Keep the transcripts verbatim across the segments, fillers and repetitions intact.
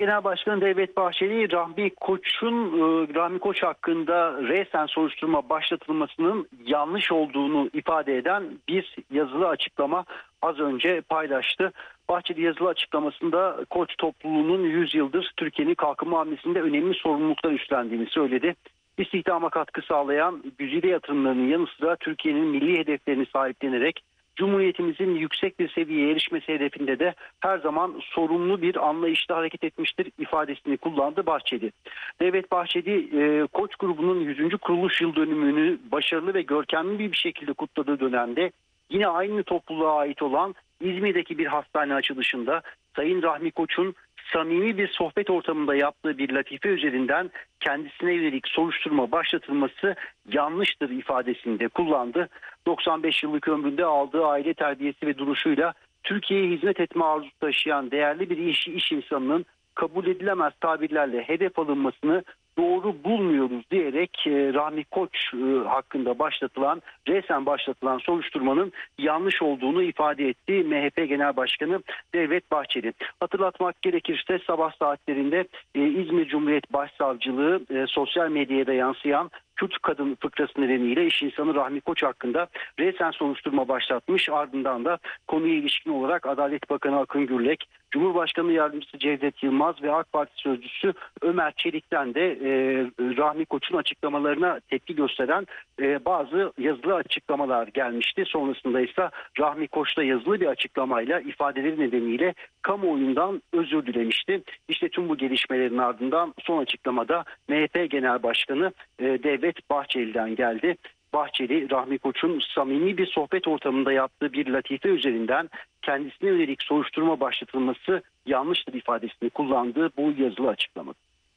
Genel Başkanı Devlet Bahçeli, Rahmi Koç'un e, Rahmi Koç hakkında resen soruşturma başlatılmasının yanlış olduğunu ifade eden bir yazılı açıklama az önce paylaştı. Bahçeli yazılı açıklamasında Koç topluluğunun yüz yıldır Türkiye'nin kalkınma hamlesinde önemli sorumluluklar üstlendiğini söyledi. İstihdama katkı sağlayan güzide yatırımlarının yanı sıra Türkiye'nin milli hedeflerini sahiplenerek Cumhuriyetimizin yüksek bir seviyeye erişmesi hedefinde de her zaman sorumlu bir anlayışla hareket etmiştir ifadesini kullandı Bahçeli. Devlet Bahçeli, e, Koç grubunun yüzüncü kuruluş yıl dönümünü başarılı ve görkemli bir şekilde kutladığı dönemde yine aynı topluluğa ait olan İzmir'deki bir hastane açılışında Sayın Rahmi Koç'un samimi bir sohbet ortamında yaptığı bir latife üzerinden kendisine yönelik soruşturma başlatılması yanlıştır ifadesini de kullandı. doksan beş yıllık ömründe aldığı aile terbiyesi ve duruşuyla Türkiye'ye hizmet etme arzusu taşıyan değerli bir iş, iş insanının kabul edilemez tabirlerle hedef alınmasını doğru bulmuyoruz diyerek e, Rahmi Koç e, hakkında başlatılan, resen başlatılan soruşturmanın yanlış olduğunu ifade etti M H P Genel Başkanı Devlet Bahçeli. Hatırlatmak gerekirse sabah saatlerinde e, İzmir Cumhuriyet Başsavcılığı e, sosyal medyaya yansıyan Kürt kadın fıkrası nedeniyle iş insanı Rahmi Koç hakkında resen soruşturma başlatmış. Ardından da konuya ilişkin olarak Adalet Bakanı Akın Gürlek, Cumhurbaşkanı Yardımcısı Cevdet Yılmaz ve AK Parti Sözcüsü Ömer Çelik'ten de e, Rahmi Koç'un açıklamalarına tepki gösteren e, bazı yazılı açıklamalar gelmişti. Sonrasında ise Rahmi Koç'ta yazılı bir açıklamayla ifadeleri nedeniyle kamuoyundan özür dilemişti. İşte tüm bu gelişmelerin ardından son açıklamada M H P Genel Başkanı e, Devlet Bahçeli'den geldi. Bahçeli, Rahmi Koç'un samimi bir sohbet ortamında yaptığı bir latife üzerinden kendisine yönelik soruşturma başlatılması yanlıştır ifadesini kullandığı bu yazılı açıklamada.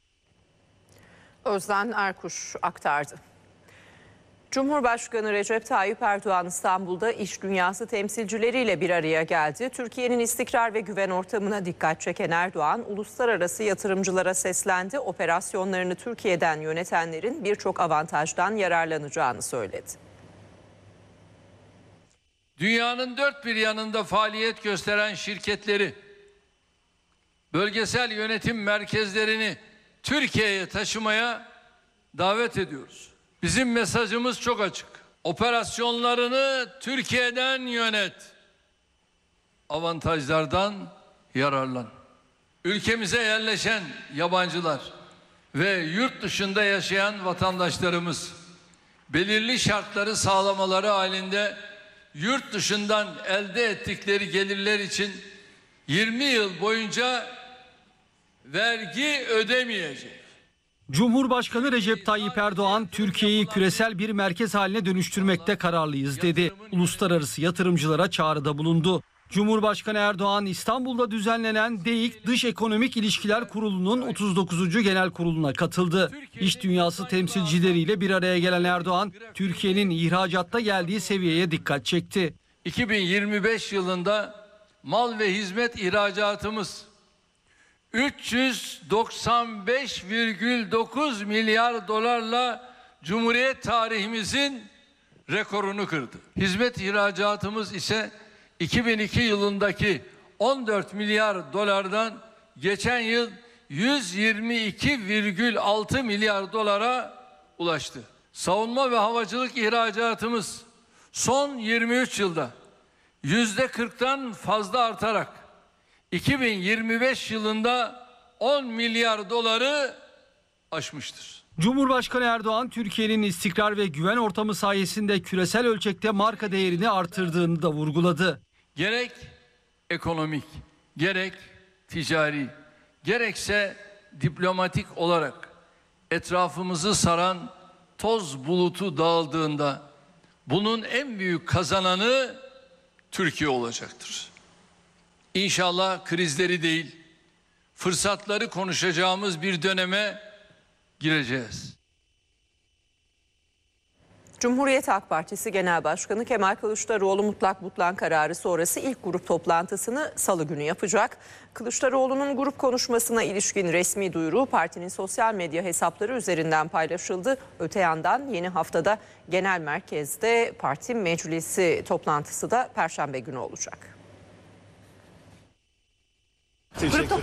Özden Erkuş aktardı. Cumhurbaşkanı Recep Tayyip Erdoğan İstanbul'da iş dünyası temsilcileriyle bir araya geldi. Türkiye'nin istikrar ve güven ortamına dikkat çeken Erdoğan, uluslararası yatırımcılara seslendi. Operasyonlarını Türkiye'den yönetenlerin birçok avantajdan yararlanacağını söyledi. Dünyanın dört bir yanında faaliyet gösteren şirketleri, bölgesel yönetim merkezlerini Türkiye'ye taşımaya davet ediyoruz. Bizim mesajımız çok açık. Operasyonlarını Türkiye'den yönet. Avantajlardan yararlan. Ülkemize yerleşen yabancılar ve yurt dışında yaşayan vatandaşlarımız belirli şartları sağlamaları halinde yurt dışından elde ettikleri gelirler için yirmi yıl boyunca vergi ödemeyecek. Cumhurbaşkanı Recep Tayyip Erdoğan, Türkiye'yi küresel bir merkez haline dönüştürmekte kararlıyız dedi. Uluslararası yatırımcılara çağrıda bulundu. Cumhurbaşkanı Erdoğan, İstanbul'da düzenlenen DEİK Dış Ekonomik İlişkiler Kurulu'nun otuz dokuzuncu Genel Kurulu'na katıldı. İş dünyası temsilcileriyle bir araya gelen Erdoğan, Türkiye'nin ihracatta geldiği seviyeye dikkat çekti. iki bin yirmi beş yılında mal ve hizmet ihracatımız üç yüz doksan beş virgül dokuz milyar dolarla Cumhuriyet tarihimizin rekorunu kırdı. Hizmet ihracatımız ise iki bin iki yılındaki on dört milyar dolardan geçen yıl yüz yirmi iki virgül altı milyar dolara ulaştı. Savunma ve havacılık ihracatımız son yirmi üç yılda yüzde kırktan fazla artarak iki bin yirmi beş yılında on milyar doları aşmıştır. Cumhurbaşkanı Erdoğan, Türkiye'nin istikrar ve güven ortamı sayesinde küresel ölçekte marka değerini artırdığını da vurguladı. Gerek ekonomik, gerek ticari, gerekse diplomatik olarak etrafımızı saran toz bulutu dağıldığında bunun en büyük kazananı Türkiye olacaktır. İnşallah krizleri değil, fırsatları konuşacağımız bir döneme gireceğiz. Cumhuriyet Halk Partisi Genel Başkanı Kemal Kılıçdaroğlu mutlak butlan kararı sonrası ilk grup toplantısını Salı günü yapacak. Kılıçdaroğlu'nun grup konuşmasına ilişkin resmi duyuru partinin sosyal medya hesapları üzerinden paylaşıldı. Öte yandan yeni haftada genel merkezde parti meclisi toplantısı da Perşembe günü olacak. Teşekkür